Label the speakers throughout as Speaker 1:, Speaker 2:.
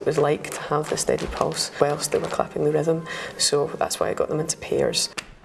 Speaker 1: It was like to have the steady pulse whilst they were clapping the rhythm, so that's why I got them into pairs.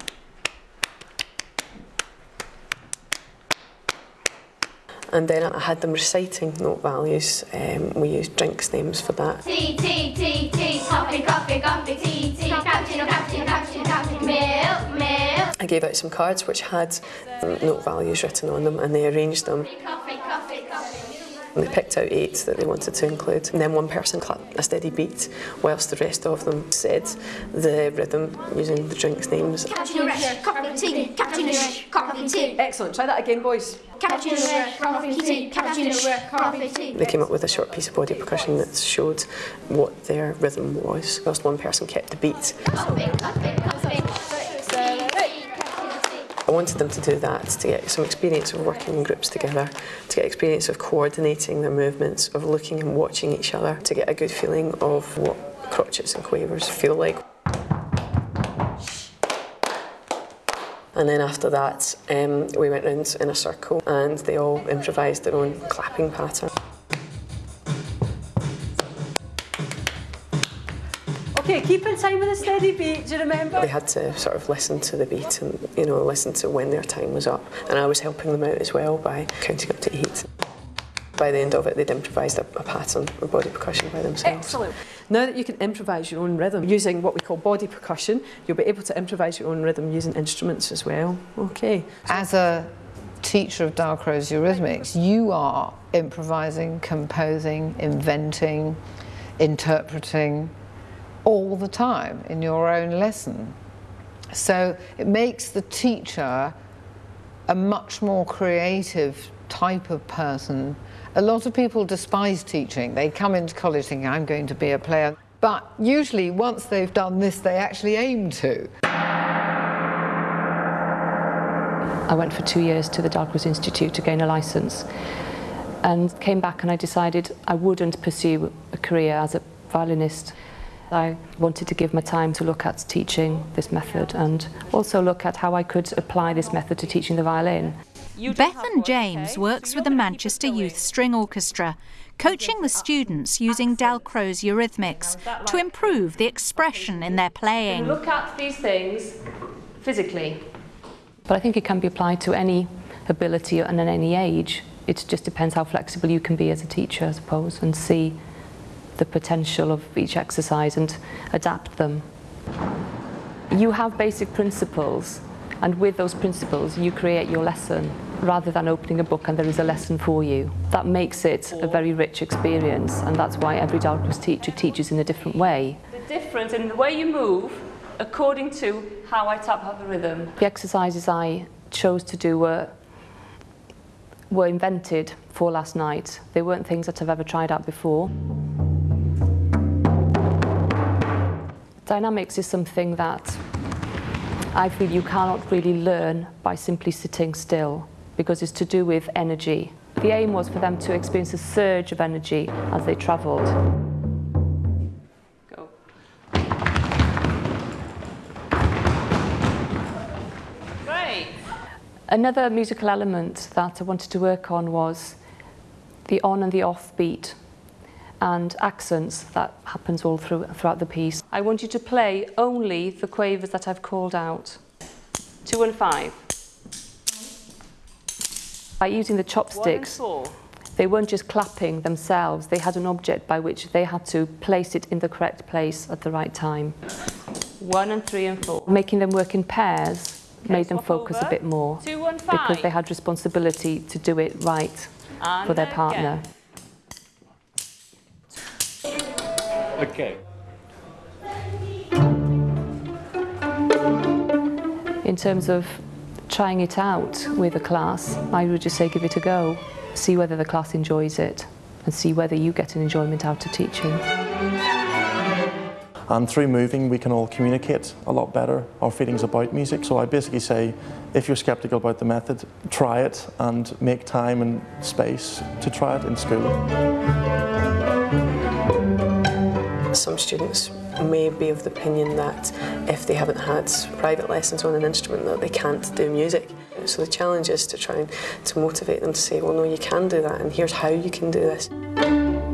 Speaker 1: And then I had them reciting note values. We used drinks names for that.
Speaker 2: Tea, tea, tea, tea, coffee, coffee, coffee, tea, tea, cappuccino, cappuccino, cappuccino, cappuccino, milk, milk.
Speaker 1: I gave out some cards which had note values written on them, and they arranged them.
Speaker 2: Coffee, coffee, coffee.
Speaker 1: And they picked out 8 that they wanted to include. And then one person clapped a steady beat, whilst the rest of them said the rhythm using the drinks names.
Speaker 2: Cappuccino, coffee, tea, cappuccino, coffee, tea.
Speaker 3: Excellent. Try that again, boys.
Speaker 2: Cappuccino, coffee, tea, cappuccino, coffee, tea.
Speaker 1: They came up with a short piece of body percussion that showed what their rhythm was, whilst one person kept the beat.
Speaker 2: Coffee, coffee, coffee.
Speaker 1: I wanted them to do that, to get some experience of working in groups together, to get experience of coordinating their movements, of looking and watching each other, to get a good feeling of what crotchets and quavers feel like. And then after that, we went round in a circle and they all improvised their own clapping pattern.
Speaker 3: Okay, keep in time with a steady beat, do you remember?
Speaker 1: They had to sort of listen to the beat and, you know, listen to when their time was up. And I was helping them out as well by counting up to 8. By the end of it, they'd improvised a pattern of body percussion by themselves.
Speaker 3: Excellent. Now that you can improvise your own rhythm using what we call body percussion, you'll be able to improvise your own rhythm using instruments as well. Okay.
Speaker 4: As a teacher of Dalcroze Eurythmics, you are improvising, composing, inventing, interpreting all the time in your own lesson. So it makes the teacher a much more creative type of person. A lot of people despise teaching. They come into college thinking, I'm going to be a player. But usually once they've done this, they actually aim to.
Speaker 5: I went for 2 years to the Dalcroze Institute to gain a licence and came back and I decided I wouldn't pursue a career as a violinist. I wanted to give my time to look at teaching this method and also look at how I could apply this method to teaching the violin.
Speaker 6: Bethan James works with the Manchester Youth String Orchestra, coaching the students using Dalcroze Eurythmics to improve the expression in their playing.
Speaker 5: Look at these things physically. But I think it can be applied to any ability and at any age. It just depends how flexible you can be as a teacher, I suppose, and see the potential of each exercise and adapt them. You have basic principles, and with those principles you create your lesson rather than opening a book and there is a lesson for you. That makes it a very rich experience, and that's why every Dalcroze teacher teaches in a different way. The difference in the way you move according to how I tap out the rhythm. The exercises I chose to do were invented for last night. They weren't things that I've ever tried out before. Dynamics is something that I feel you cannot really learn by simply sitting still, because it's to do with energy. The aim was for them to experience a surge of energy as they travelled. Go. Great. Another musical element that I wanted to work on was the on and the off beat, and accents that happens all throughout the piece. I want you to play only the quavers that I've called out. 2 and 5. By using the chopsticks, they weren't just clapping themselves, they had an object by which they had to place it in the correct place at the right time. 1 and 3 and 4. Making them work in pairs made them focus a bit more,
Speaker 6: 2 and 5.
Speaker 5: because they had responsibility to do it right for their partner.
Speaker 7: Okay.
Speaker 5: In terms of trying it out with a class, I would just say give it a go. See whether the class enjoys it and see whether you get an enjoyment out of teaching.
Speaker 8: And through moving, we can all communicate a lot better our feelings about music. So I basically say, if you're sceptical about the method, try it and make time and space to try it in school.
Speaker 1: Some students may be of the opinion that if they haven't had private lessons on an instrument that they can't do music. So the challenge is to try and to motivate them to say, well no, you can do that and here's how you can do this.